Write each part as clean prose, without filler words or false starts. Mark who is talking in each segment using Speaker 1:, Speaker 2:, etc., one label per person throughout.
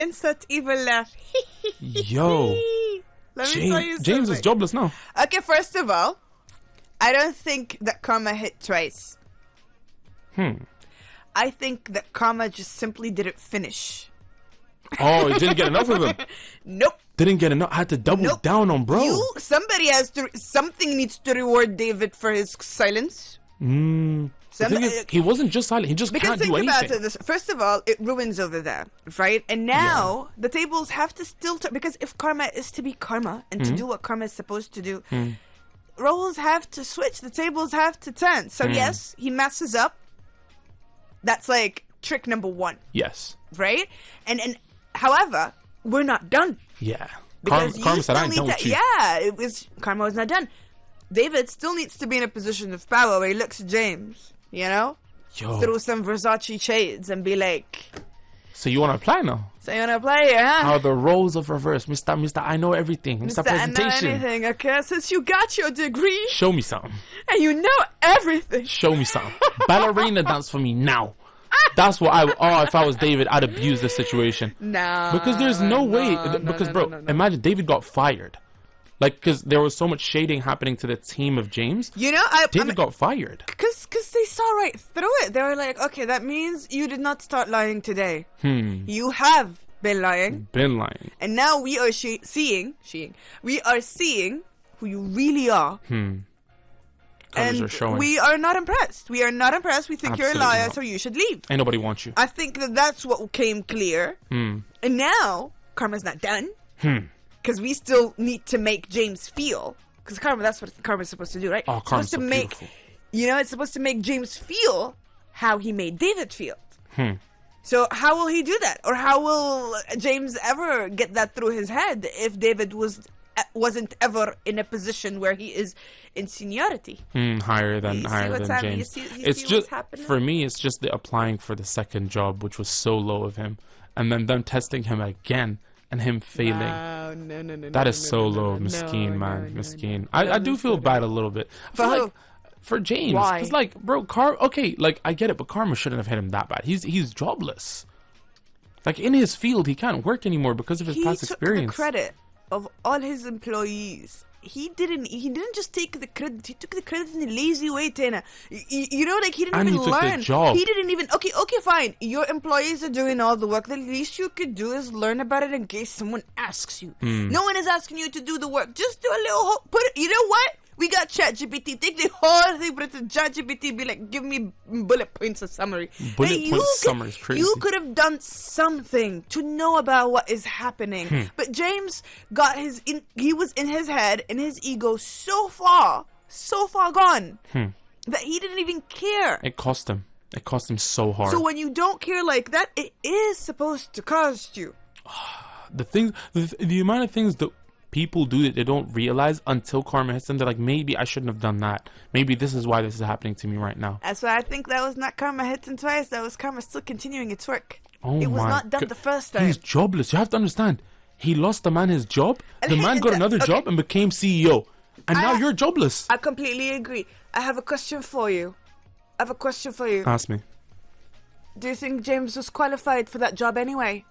Speaker 1: insert evil laugh.
Speaker 2: Yo.
Speaker 1: Let me tell you
Speaker 2: James
Speaker 1: something.
Speaker 2: is jobless now.
Speaker 1: Okay, first of all, I don't think that Karma hit twice. I think that Karma just simply didn't finish.
Speaker 2: Oh, he didn't get enough of him.
Speaker 1: Nope.
Speaker 2: Didn't get enough. Had to double down on bro.
Speaker 1: Something needs to reward David for his silence.
Speaker 2: The thing is, he wasn't just silent. He just
Speaker 1: Because
Speaker 2: can't do
Speaker 1: think
Speaker 2: anything.
Speaker 1: about it. First of all, it ruins over there, right? And now the tables have to still turn, because if Karma is to be Karma and to do what Karma is supposed to do, roles have to switch. The tables have to turn. So yes, he messes up. That's like trick number one,
Speaker 2: Yes.
Speaker 1: right? And however, we're not done.
Speaker 2: Yeah.
Speaker 1: Because
Speaker 2: Karma
Speaker 1: you
Speaker 2: said, I
Speaker 1: still
Speaker 2: ain't
Speaker 1: need
Speaker 2: done
Speaker 1: to,
Speaker 2: with you.
Speaker 1: yeah, Karma was not done. David still needs to be in a position of power where he looks at James, you know?
Speaker 2: Yo.
Speaker 1: Through some Versace shades and be like,
Speaker 2: So you want to apply now?
Speaker 1: so you want to play it, huh?
Speaker 2: How the roles of reverse. Mr. I know everything. Mr.
Speaker 1: I know
Speaker 2: Presentation.
Speaker 1: anything, okay? Since you got your degree
Speaker 2: Show me something.
Speaker 1: and you know everything.
Speaker 2: Show me something. Ballerina dance for me now. That's what if I was David, I'd abuse the situation.
Speaker 1: No.
Speaker 2: Because there's no way. Because, bro, imagine David got fired. Like, because there was so much shading happening to the team of James.
Speaker 1: You know,
Speaker 2: David got fired.
Speaker 1: Because they saw right through it. They were like, okay, that means you did not start lying today. You have been lying.
Speaker 2: Been lying.
Speaker 1: And now we are seeing who you really are.
Speaker 2: Colors
Speaker 1: And
Speaker 2: are showing.
Speaker 1: we are not impressed. We are not impressed. We think you're a
Speaker 2: Absolutely
Speaker 1: liar,
Speaker 2: not.
Speaker 1: so you should leave.
Speaker 2: Ain't nobody wants you.
Speaker 1: I think that's what came clear. And now, Karma's not done. Because we still need to make James feel. Because that's what Karma's supposed to do, right?
Speaker 2: Oh,
Speaker 1: It's
Speaker 2: Karma's
Speaker 1: supposed
Speaker 2: so
Speaker 1: to make,
Speaker 2: beautiful.
Speaker 1: it's supposed to make James feel how he made David feel. So how will he do that? Or how will James ever get that through his head if David wasn't ever in a position where he is in seniority?
Speaker 2: Higher than
Speaker 1: You see what's happening?
Speaker 2: James.
Speaker 1: You
Speaker 2: It's
Speaker 1: see
Speaker 2: just
Speaker 1: what's happening?
Speaker 2: for me. It's just the applying for the second job, which was so low of him, and then them testing him again and him failing.
Speaker 1: Wow, no.
Speaker 2: That is so low, Miskeen, man, Miskeen. I do feel bad a little bit. I feel
Speaker 1: For who?
Speaker 2: like for James,
Speaker 1: Why?
Speaker 2: because like, bro, okay, like I get it, but Karma shouldn't have hit him that bad. He's jobless. Like in his field, he can't work anymore because of his
Speaker 1: He
Speaker 2: past
Speaker 1: took
Speaker 2: experience.
Speaker 1: the credit of all his employees. He didn't just take the credit. He took the credit in a lazy way, Tana. You know, like he didn't
Speaker 2: And
Speaker 1: even
Speaker 2: he took the
Speaker 1: learn.
Speaker 2: job.
Speaker 1: He didn't even. Okay, fine. Your employees are doing all the work. The least you could do is learn about it in case someone asks you. No one is asking you to do the work. Just do a little. You know what? We got ChatGPT. Take the whole thing, put it to ChatGPT. Be like, give me bullet points of summary.
Speaker 2: Bullet point summary is crazy.
Speaker 1: You could have done something to know about what is happening. But James got he was in his head, in his ego, so far gone that he didn't even care.
Speaker 2: It cost him. It cost him so hard.
Speaker 1: So when you don't care like that, it is supposed to cost you.
Speaker 2: The amount of things that people do that they don't realize until Karma hits them, they're like, maybe I shouldn't have done that. Maybe this is why this is happening to me right now.
Speaker 1: That's why I think that was not Karma hitting twice. That was Karma still continuing its work.
Speaker 2: Oh
Speaker 1: It was
Speaker 2: my
Speaker 1: not done
Speaker 2: God.
Speaker 1: the first time.
Speaker 2: He's jobless. You have to understand. He lost the man his job.
Speaker 1: And
Speaker 2: The
Speaker 1: he-
Speaker 2: man got
Speaker 1: okay.
Speaker 2: another job and became CEO. And now you're jobless.
Speaker 1: I completely agree. I have a question for you.
Speaker 2: Ask me.
Speaker 1: Do you think James was qualified for that job anyway?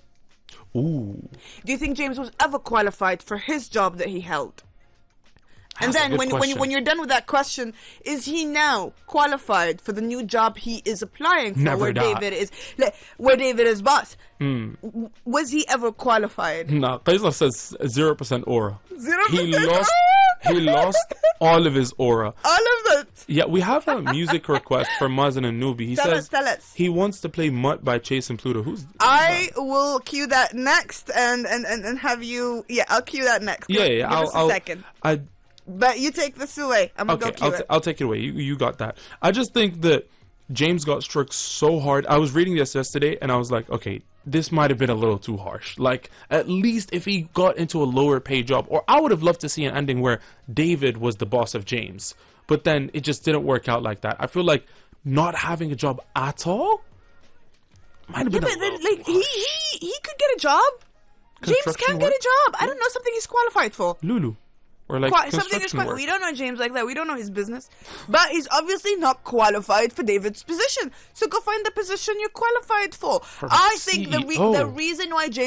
Speaker 2: Ooh.
Speaker 1: Do you think James was ever qualified for his job that he held? And
Speaker 2: That's a
Speaker 1: then
Speaker 2: good question.
Speaker 1: when you're done with that question, is he now qualified for the new job he is applying for?
Speaker 2: Never
Speaker 1: where
Speaker 2: that.
Speaker 1: Where David is boss. Was he ever qualified?
Speaker 2: Nah, Qaisar says 0% aura.
Speaker 1: 0%?
Speaker 2: He lost all of his aura.
Speaker 1: All of it.
Speaker 2: Yeah, we have a music request for Mazen and Nubi. He
Speaker 1: Tell
Speaker 2: says
Speaker 1: us.
Speaker 2: he wants to play Mutt by Chase and Pluto.
Speaker 1: I will cue that next and have you. Yeah, I'll cue that next.
Speaker 2: Yeah,
Speaker 1: Give us a second. But you take this away. I'm gonna go cue it.
Speaker 2: I'll take it away. You got that. I just think that James got struck so hard. I was reading this yesterday and I was like, okay, this might have been a little too harsh. Like, at least if he got into a lower paid job, or I would have loved to see an ending where David was the boss of James. But then it just didn't work out like that. I feel like not having a job at all might have been
Speaker 1: But
Speaker 2: a
Speaker 1: then,
Speaker 2: little
Speaker 1: like,
Speaker 2: too harsh.
Speaker 1: he could get a job. James
Speaker 2: Construction
Speaker 1: can get
Speaker 2: work?
Speaker 1: a job. I don't know something he's qualified for.
Speaker 2: Lulu. or like
Speaker 1: something is
Speaker 2: construction
Speaker 1: quite.
Speaker 2: work.
Speaker 1: We don't know James like that. We don't know his business, but he's obviously not qualified for David's position. So go find the position you're qualified for. I think the
Speaker 2: CEO.
Speaker 1: reason why James